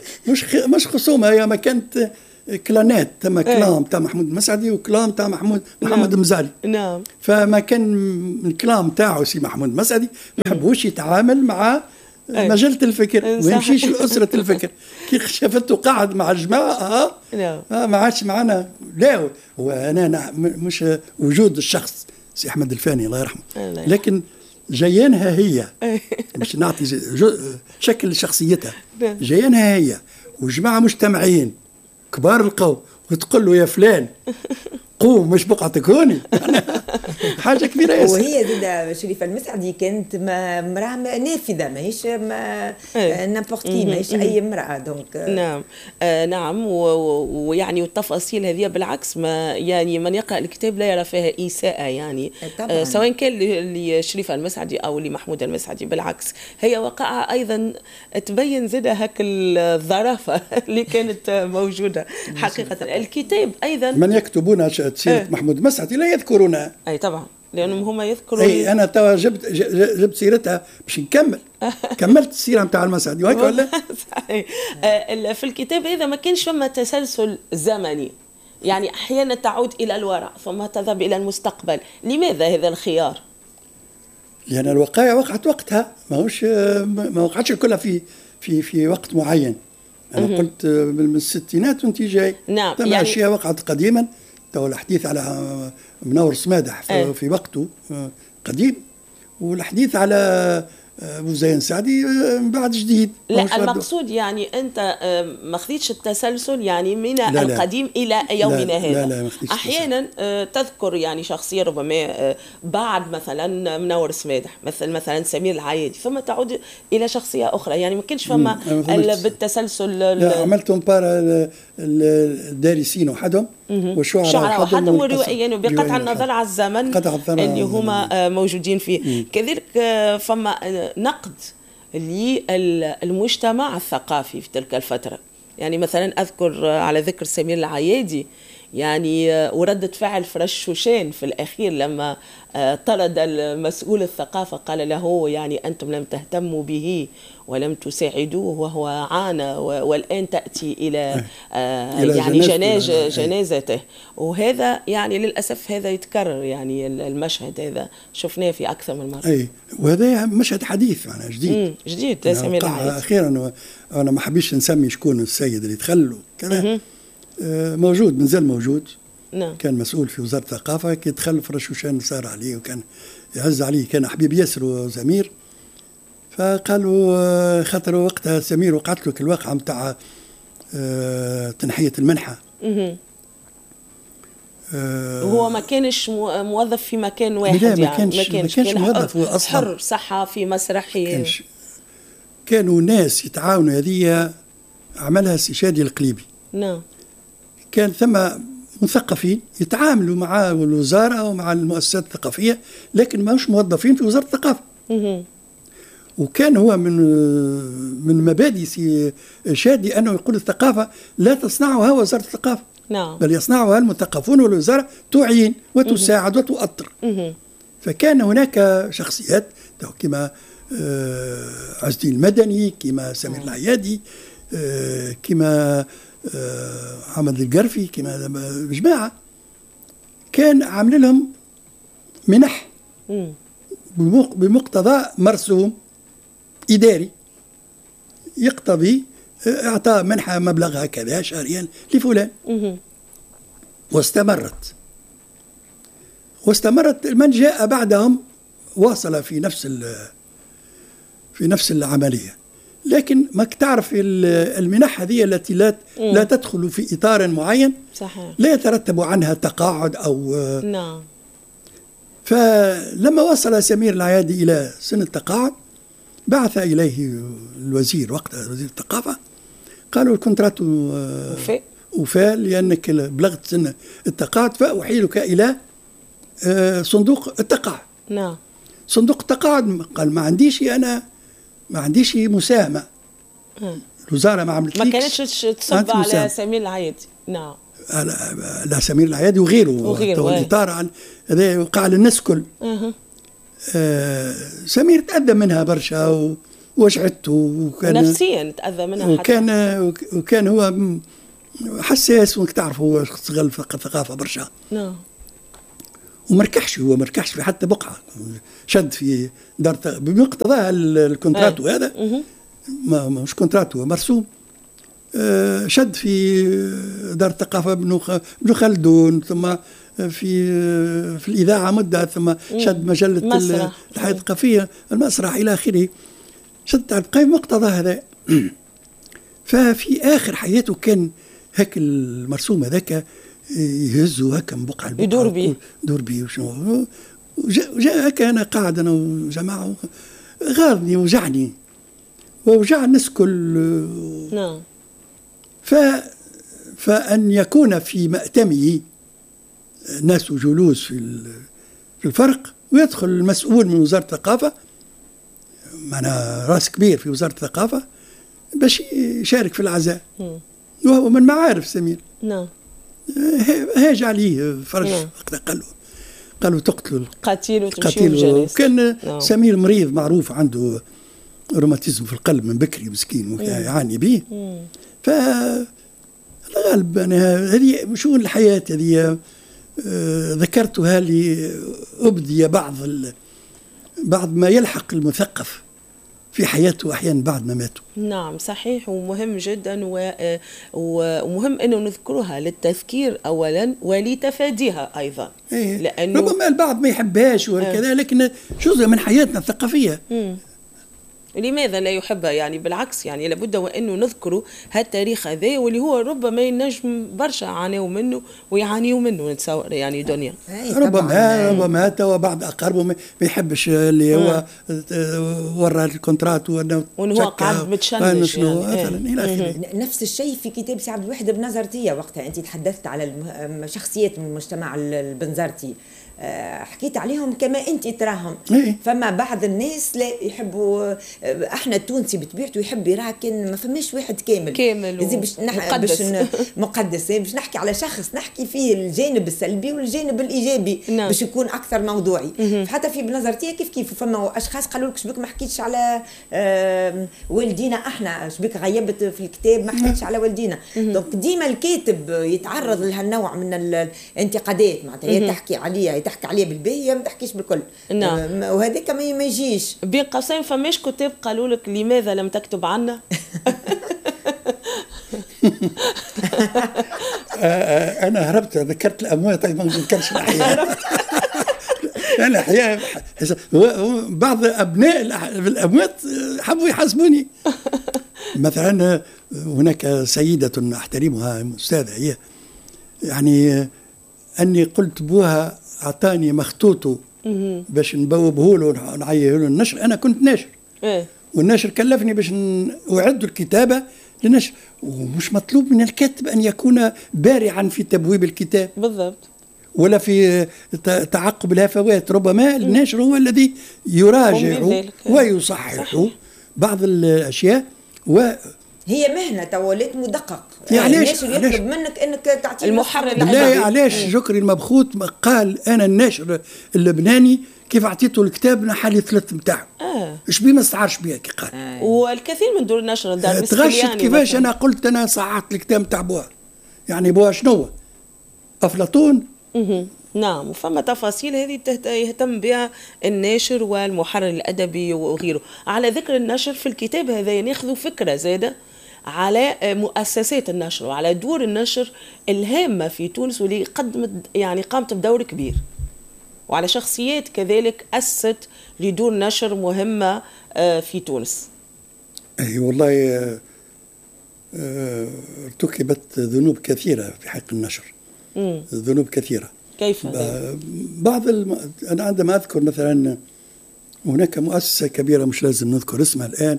مش خصومه، هي ما كانت كلانات، تم كلام تاع محمود المسعدي وكلام تاع محمد المزاري. نعم. فما كان الكلام تاعو سي محمود المسعدي ما يحبوش يتعامل مع مجلة الفكر ويمشيش لأسرة الفكر. كي شافته قاعد مع الجماعة ما عادش معنا. لا وانا مش وجود الشخص سي احمد الفاني الله يرحمه، لكن جيانها هي باش نعطي شكل شخصيتها. جيانها هي وجماعة مجتمعين كبار القوم وتقول له يا فلان قوم مش بقعتك هوني. حاجة كبيرة ياسر. وهي زيدا شريفة المسعدي كانت امرأة نافذة، ماهيش نابورت كي، ماهيش أي امرأة. دونك نعم. نعم. ويعني والتفاصيل هذه بالعكس، ما يعني من يقرأ الكتاب لا يرى فيها إساءة يعني. سواء كان لشريفة المسعدي أو لمحمود المسعدي، بالعكس هي وقعها أيضا تبين زيدا هك الظرافة اللي كانت موجودة حقيقة. الكتاب أيضا من يكتبون سيرة محمود المسعدي لا يذكرونها. أي طبعا، لأنهم هم يذكرون. أي أنا توا جبت سيرتها باش نكمل. كملت السيرة نتاع المسعدي وهيك ولا؟ صحيح. في الكتاب هذا ما كانش فما تسلسل زمني، يعني أحيانا تعود إلى الوراء ثم تذهب إلى المستقبل. لماذا هذا الخيار؟ لأن الوقائع وقعت وقتها، ما وقعتش كلها في وقت معين. أنا قلت من الستينات وانت جاي. نعم. يعني أشياء وقعت قديما. تو الحديث على منور سمادح في وقته قديم، والحديث على أبو زين سعدي بعد جديد. لا المقصود يعني أنت ما خذيتش التسلسل يعني من القديم إلى يومنا هذا. لا أحيانا تذكر يعني شخصية ربما بعد مثلا منور سمادح مثلا سمير العيادي، ثم تعود إلى شخصية أخرى، يعني ما كانش فما بالتسلسل. لا عملتهم بارا الدارسين وحدهم وشعراء وحدهم وروائيين، وبقطع النظر على الزمن اللي هما موجودين فيه. كذلك فما نقد للمجتمع الثقافي في تلك الفترة. يعني مثلا أذكر على ذكر سمير العيادي يعني وردة فعل فرش شوشان في الأخير لما طرد المسؤول الثقافة، قال له يعني أنتم لم تهتموا به ولم تساعدوه وهو عانى والآن تأتي إلى يعني جنازته. وهذا يعني للأسف هذا يتكرر، يعني المشهد هذا شفناه في أكثر من مرة. أي وهذا مشهد حديث معنا جديد سمير العيادي. أخيرا أنا ما حبيش نسمي شكون السيد اللي دخل كذا، موجود منزل موجود. نعم. كان مسؤول في وزارة الثقافة. كي دخل فرشوشان صار عليه وكان يعز عليه، كان حبيب ياسر وزمير. فقالوا خاطر وقتها سمير وقعت له الواقعة متاع تنحية المنحة. هو ما كانش موظف في مكان واحد. لا ما كانش موظف، هو أصلا حر صحفي مسرحي. كانوا ناس يتعاونوا. هذه عملها السي شادي القليبي. نعم. كان ثم مثقفين يتعاملوا مع الوزارة ومع المؤسسات الثقافية، لكن ما مش موظفين في وزارة الثقافة. وكان هو من مبادئ سي شادي أنه يقول الثقافة لا تصنعها وزارة الثقافة. نعم. بل يصنعها المثقفون، والوزارة تعين وتساعد وتؤطر. فكان هناك شخصيات كما عز الدين المدني، كما سمير العيادي، كما حمد القرفي، كما جماعة كان عامل لهم منح بمقتضى مرسوم إداري يقتضي إعطاء منحة مبلغها كذا شهريا لفلان. واستمرت. من جاء بعدهم واصل في نفس العملية. لكن ما تعرف المنح هذه التي لا تدخل في إطار معين. صحيح. لا يترتب عنها تقاعد أو نعم. فلما وصل سمير العيادي إلى سن التقاعد بعث إليه الوزير وقتها وزير الثقافة، قالوا الكونترات وفاء لأنك بلغت سن التقاعد، فأحيلك إلى صندوق التقاعد. نعم. صندوق التقاعد قال ما عنديش مساهمة. الوزارة ما عملت، ما كانتش تصب على سمير العيادي. نعم. على سمير العيادي وغيره الإطار عن هذا وقع للناس كل. سمير تأذى منها برشا ووجعته، وكان نفسيا تأذى منها، وكان هو حساس، وانك تعرف هو استغل الثقافة برشا. نعم. ومركحش في حتى بقعة، شد في دار بمقتضى الكونتراتو هذا، مش كونتراتو مرسوم، شد في دار الثقافة ابن خلدون، ثم في الإذاعة مدة، ثم شد مجلة الحياة الثقافية، المسرح إلى آخره، شد على مقتضى هذا. ففي آخر حياته كان هيك المرسوم هذاك يهزوا هكا من بقعة البقعة، يدور بيه وشنو، وجاء هكا أنا قاعد أنا وجماعة، غاضني وجعني ووجع الناس كل. نعم. فأن يكون في مأتمه ناس جلوس في الفرق، ويدخل المسؤول من وزارة الثقافة، معنا راس كبير في وزارة الثقافة، باش يشارك في العزاء، وهو من معارف سمير. نعم. هاج عليه فرج. قالوا تقتلوا قتيل وتمشي الجنازة. كان سمير مريض معروف، عنده روماتيزم في القلب من بكري مسكين، ويعاني به. فالغالب أنا هذه شؤون الحياة هذه ذكرتها لأبدي بعض ما يلحق المثقف في حياته أحيانا بعد ما ماتوا. نعم صحيح، ومهم جدا، ومهم أنه نذكرها للتذكير أولا ولتفاديها أيضا. لأنه ربما البعض ما يحبهاش وكذا، لكن جزء من حياتنا الثقافية. لماذا لا يحبها؟ يعني بالعكس، يعني لابد وأنه نذكره هالتاريخ هذا، واللي هو ربما ينجم برشا عانوا منه ويعانيوا منه، نتصور يعني دنيا. ربما توا بعض أقاربه ما يحبش اللي هو ورى الكونترات وأنه هو قاعد متشنج يعني. نفس الشيء في كتاب سي عبد الواحد بنزرتية، وقتها أنت تحدثت على شخصيات من المجتمع البنزرتي، حكيت عليهم كما انت تراهم. فما بعض الناس لا يحبوا، احنا التونسي بطبيعته يحب يرى كان ما فماش واحد كامل باش مقدس. باش نحكي على شخص نحكي فيه الجانب السلبي والجانب الايجابي. باش يكون اكثر موضوعي. حتى في بنظرتي كيف فما اشخاص قالوا لك شبيك ما حكيتش على والدينا، احنا شبيك غيبت في الكتاب ما حكيتش على والدينا. دونك ديما الكاتب يتعرض لهالنوع من الانتقادات، معناتها تحكي عليه بالباهي، ما تحكيش بالكل. نعم. وهذاك ما يجيش. بين قوسين فماش كتاب قالوا لك لماذا لم تكتب عنا؟ انا هربت، ذكرت الاموات ما ذكرتش الاحياء. الاحياء بعض ابناء الاموات حبوا يحاسبوني. مثلا هناك سيده احترمها، استاذه هي، يعني اني قلت بوها اعطاني مخطوطه باش نبوبه له ونعيه له النشر. انا كنت ناشر، والناشر كلفني باش اعد الكتابه للنشر، ومش مطلوب من الكاتب ان يكون بارعا في تبويب الكتاب بالضبط، ولا في تعقب الهفوات. ربما الناشر هو الذي يراجع ويصحح بعض الاشياء. هي مهنة ولات مدقق. يعني الناشر يطلب منك انك تعطيه المحرر. لا علاش شكري المبخوت قال انا الناشر اللبناني كيف اعطيته الكتاب نحالي ثلاث نتاعو. ايش بيه ما استعارش بيه كي قال. والكثير من دور النشر دار تغشت كيفاش مثلاً. انا قلت انا صححت الكتاب نتاع بوها، يعني بوها شنو؟ افلاطون. نعم، وفما تفاصيل هذه يهتم بها الناشر والمحرر الادبي وغيره. على ذكر النشر في الكتاب هذا ناخذ فكره زاده على مؤسسات النشر وعلى دور النشر الهامة في تونس، واللي قامت بدور كبير، وعلى شخصيات كذلك أسست لدور نشر مهمة في تونس. أي والله ارتكبت ذنوب كثيرة في حق النشر. ذنوب كثيرة. كيف؟ أنا عندما أذكر مثلا وهناك مؤسسة كبيرة مش لازم نذكر اسمها الآن،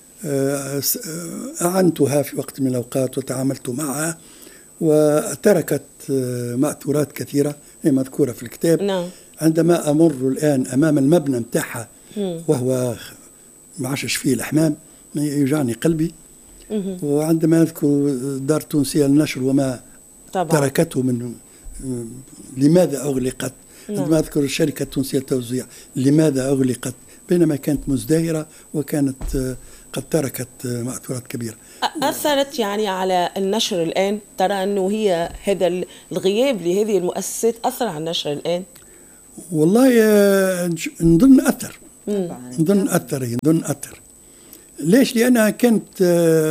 أعنتها في وقت من الأوقات وتعاملت معها، وتركت مأثورات كثيرة هي مذكورة في الكتاب. نعم. عندما أمر الآن أمام المبنى متاعها وهو معشش فيه الأحمام يوجعني قلبي. وعندما أذكر دار تونسية للنشر وما طبعا تركته من لماذا أغلقت، عندما أذكر الشركة التونسية للتوزيع لماذا أغلقت بينما كانت مزدهرة وكانت قد تركت مأثورات كبيرة. أثرت يعني على النشر الآن؟ ترى أنه هي هذا الغياب لهذه المؤسسات أثر على النشر الآن؟ والله نظن أثر، نظن أثر. ليش؟ لأنها كانت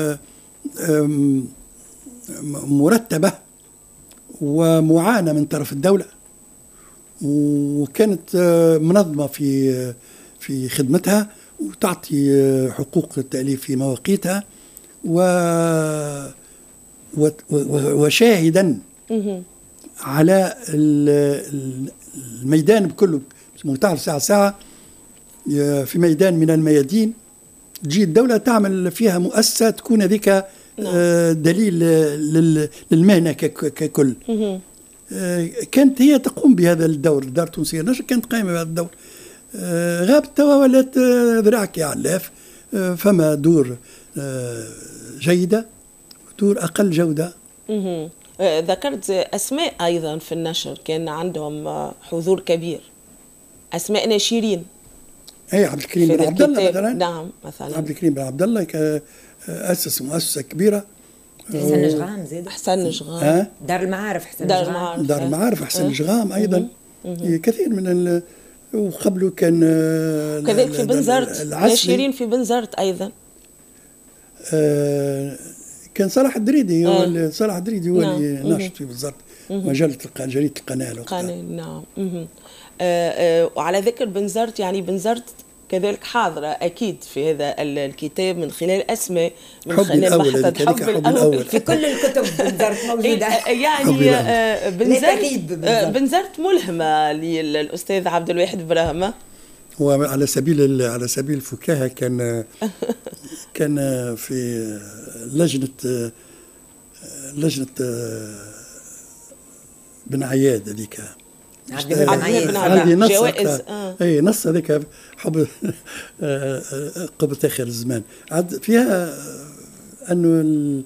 مرتبة ومعانة من طرف الدولة، وكانت منظمة في خدمتها وتعطي حقوق التأليف في مواقيتها وشاهدا على الميدان بكله. تعرف ساعة في ميدان من الميادين تجي الدولة تعمل فيها مؤسسة تكون هذيك دليل للمهنة ككل. كانت هي تقوم بهذا الدور. دار تونسية للنشر كانت قائمة بهذا الدور. غابت توا ولات ذراعك يا علاف. فما دور جيدة ودور أقل جودة. ذكرت أسماء أيضا في النشر كان عندهم حضور كبير، أسماء ناشرين. أي عبد الكريم بن عبد الله مثلا. نعم مثلا عبد الكريم بن عبد الله أسس مؤسسة كبيرة. حسن نجغام زيد. حسن نجغام. دار المعارف حسن نجغام. دار المعارف حسن نجغام أيضا. كثير من وقبله كان كذلك في بنزرت ناشرين في بنزرت أيضا. كان صلاح الدريدي هو صلاح الدريدي هو اللي ناشط في بنزرت جريدة القناة. نعم. وعلى ذكر بنزرت يعني بنزرت كذلك حاضرة أكيد في هذا الكتاب من خلال أسماء، من خلال محطة حب الأول. في كل الكتب بنزرت موجودة. يعني بنزرت ملهمة للأستاذ عبد الواحد براهمة. وعلى سبيل الفكاهة كان في لجنة بن عياد هذيك عندي نص هذيك حب قبل آخر الزمان فيها أنه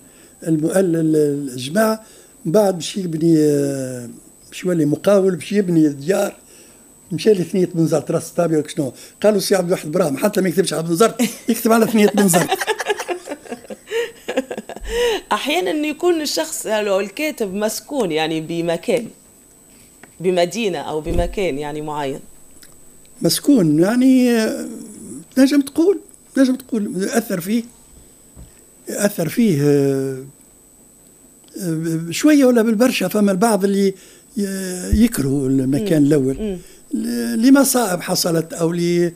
الجماعة بعد باش يبني باش يولي مقاول باش يبني ديار، مشى لثنية بنزرت راس طابي ولا شنو، قالوا سي عبد الواحد براهم حتى ما يكتبش على بنزرت يكتب على ثنية بنزرت. أحيانا يكون الشخص أو الكاتب مسكون يعني بمكان بمدينة أو بمكان يعني معين، مسكون يعني نجم تقول أثر فيه شوية ولا بالبرشا. فما البعض اللي يكرهوا المكان الأول لمصائب حصلت أو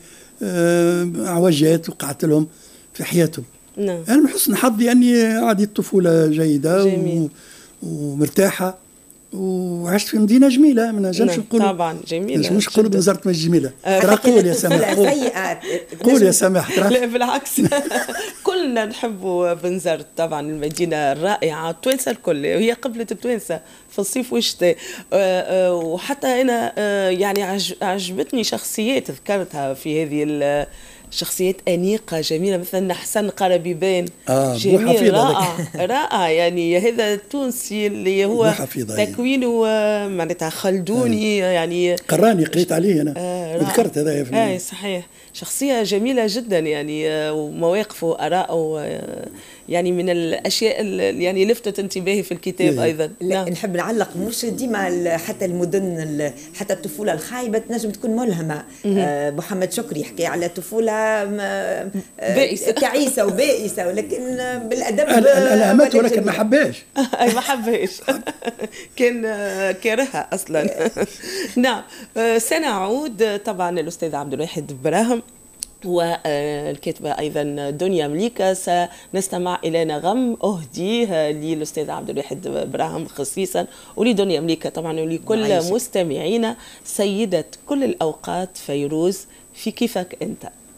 لعوجات وقعت لهم في حياتهم. أنا من حسن حظي أني عادي طفولة جيدة ومرتاحة وعشت في مدينة جميلة. ما نجمش نقول طبعا جميلة، مش نقول بنزرت مش جميلة. ترى قول يا سماح، قول يا سماح. لا بالعكس كلنا نحبوا بنزرت طبعا، المدينة الرائعة التوانسة الكل، وهي قبلة التوانسة في الصيف والشتاء. وحتى أنا يعني عجبتني شخصيات ذكرتها في هذه شخصيات أنيقة جميلة، مثلا حسن قربيبان جميل رائع يعني هذا التونسي اللي هو تكوينه معناتها خلدوني يعني قراني قريت عليه أنا وذكرت هذا صحيح، شخصية جميلة جدا يعني، ومواقفه وآراءه يعني من الأشياء اللي يعني لفتت انتباهي في الكتاب أيضا. نحب نعلق مش ديما حتى المدن حتى الطفولة الخايبة تنجم تكون ملهمة. محمد شكري يحكي على طفولة تعيسة وبائسة ولكن بالأدب الألهمات ولكن ما حباش ما حباش كان كارهها أصلا. نعم. سنعود طبعا الأستاذ عبد الواحد براهم والكاتبة أيضا دنيا مليكة. سنستمع إلى نغم أهديه للأستاذ عبد الواحد براهم خصيصا، ولدنيا مليكة طبعا، ولكل مستمعينا. سيدة كل الأوقات فيروز في كيفك أنت.